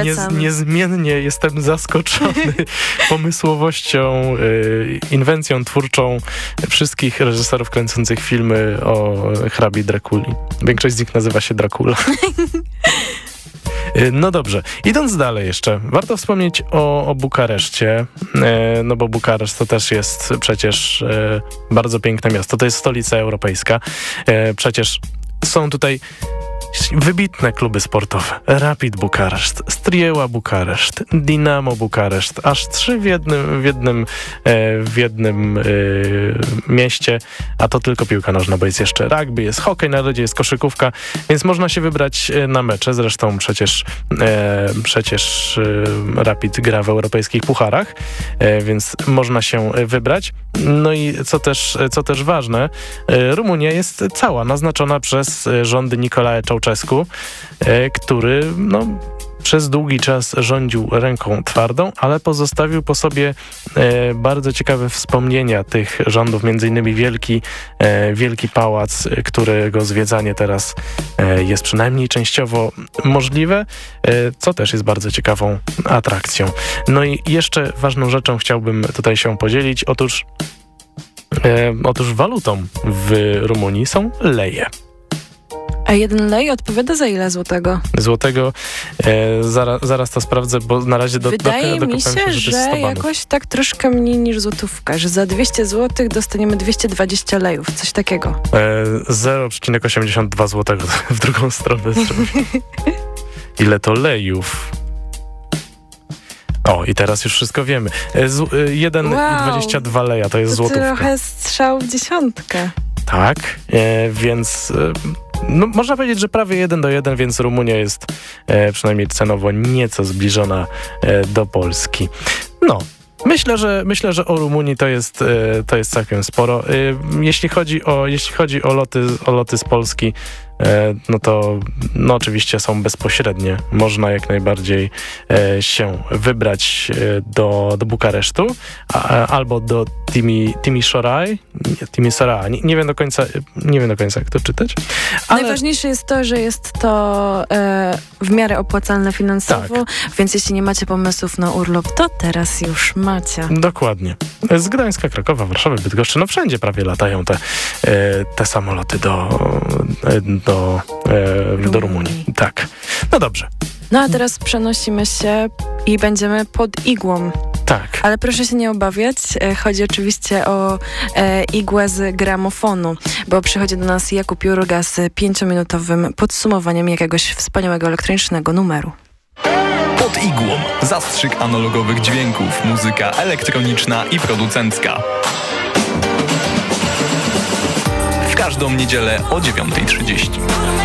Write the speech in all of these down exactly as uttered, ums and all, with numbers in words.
Polecam. niezmiennie jestem zaskoczony pomysłowością, y, inwencją twórczą wszystkich reżyserów kręcących filmy o hrabi Drakuli. Większość z nich nazywa się Dracula. No dobrze, idąc dalej jeszcze, warto wspomnieć o, o Bukareszcie, no bo Bukareszt to też jest przecież bardzo piękne miasto, to jest stolica europejska, przecież są tutaj wybitne kluby sportowe. Rapid Bukareszt, Strieła Bukareszt, Dinamo Bukareszt. Aż trzy w jednym, w jednym, w jednym mieście, a to tylko piłka nożna, bo jest jeszcze rugby, jest hokej na lodzie, jest koszykówka, więc można się wybrać na mecze. Zresztą przecież, przecież Rapid gra w europejskich pucharach, więc można się wybrać. No i co też, co też ważne, Rumunia jest cała naznaczona przez rządy Nicolae Ceausescu, który no, przez długi czas rządził ręką twardą, ale pozostawił po sobie e, bardzo ciekawe wspomnienia tych rządów, między innymi wielki, e, wielki pałac, którego zwiedzanie teraz e, jest przynajmniej częściowo możliwe, e, co też jest bardzo ciekawą atrakcją. No i jeszcze ważną rzeczą chciałbym tutaj się podzielić. Otóż, e, otóż walutą w Rumunii są leje. A jeden lej odpowiada za ile złotego? Złotego, e, zaraz, zaraz to sprawdzę, bo na razie do, Wydaje do, do, mi się, że, że jakoś tak troszkę mniej niż złotówka, że za dwieście złotych dostaniemy dwieście dwadzieścia lejów, coś takiego. E, zero przecinek osiemdziesiąt dwa złotego w drugą stronę. Ile to lejów? O, i teraz już wszystko wiemy. Z, jeden wow, i dwadzieścia dwa leja to jest to złotówka. Trochę strzał w dziesiątkę. Tak, e, więc... E, No, można powiedzieć, że prawie jeden do jeden, więc Rumunia jest e, przynajmniej cenowo nieco zbliżona e, do Polski. No, myślę, że myślę, że o Rumunii to jest, e, to jest całkiem sporo. E, jeśli chodzi o, jeśli chodzi o loty, o loty z Polski, e, no to no oczywiście są bezpośrednie. Można jak najbardziej e, się wybrać e, do, do Bukaresztu a, a, albo do Timi, Timișoara. Timișoara. Nie, nie wiem do końca, nie wiem do końca jak to czytać. Ale... Najważniejsze jest to, że jest to e, w miarę opłacalne finansowo, tak. Więc jeśli nie macie pomysłów na urlop, to teraz już macie. Dokładnie. Z Gdańska, Krakowa, Warszawy, Bydgoszczy, no wszędzie prawie latają te, e, te samoloty do, e, do, e, do Rumunii. Tak. No dobrze. No a teraz przenosimy się i będziemy pod igłą. Tak. Ale proszę się nie obawiać, chodzi oczywiście o e, igłę z gramofonu, bo przychodzi do nas Jakub Jurga z pięciominutowym podsumowaniem jakiegoś wspaniałego elektronicznego numeru. Pod igłą. Zastrzyk analogowych dźwięków, muzyka elektroniczna i producencka. W każdą niedzielę o dziewiąta trzydzieści.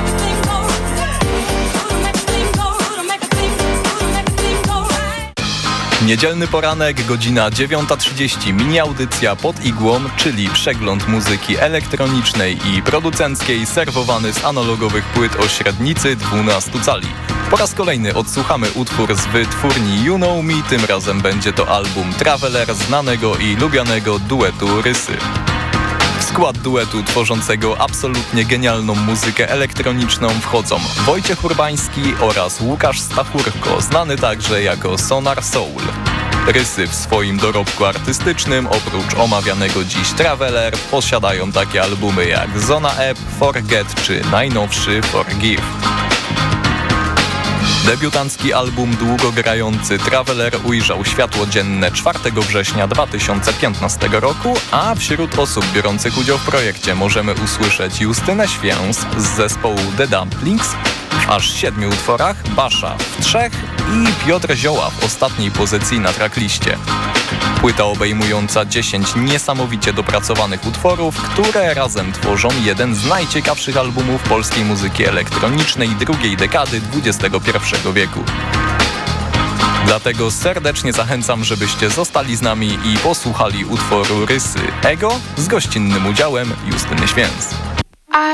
Niedzielny poranek, godzina dziewiąta trzydzieści, mini audycja pod igłą, czyli przegląd muzyki elektronicznej i producenckiej serwowany z analogowych płyt o średnicy dwunastu cali. Po raz kolejny odsłuchamy utwór z wytwórni You Know Me, tym razem będzie to album Traveler znanego i lubianego duetu Rysy. W skład duetu tworzącego absolutnie genialną muzykę elektroniczną wchodzą Wojciech Urbański oraz Łukasz Stachurko, znany także jako Sonar Soul. Rysy w swoim dorobku artystycznym, oprócz omawianego dziś Traveler, posiadają takie albumy jak Zona Ebb, Forget czy najnowszy Forgive. Debiutancki album długogrający Traveler ujrzał światło dzienne czwartego września dwa tysiące piętnastego roku, a wśród osób biorących udział w projekcie możemy usłyszeć Justynę Święs z zespołu The Dumplings w aż siedmiu utworach, Basza w trzech i Piotr Zioła w ostatniej pozycji na trackliście. Płyta obejmująca dziesięć niesamowicie dopracowanych utworów, które razem tworzą jeden z najciekawszych albumów polskiej muzyki elektronicznej drugiej dekady dwudziestego pierwszego wieku. Dlatego serdecznie zachęcam, żebyście zostali z nami i posłuchali utworu Rysy Ego z gościnnym udziałem Justyny Święs.